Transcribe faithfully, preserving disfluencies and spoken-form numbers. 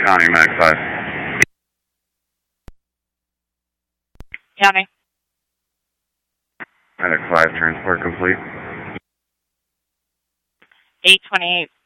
County, Max five. County. Medic five, transport complete. eight twenty-eight.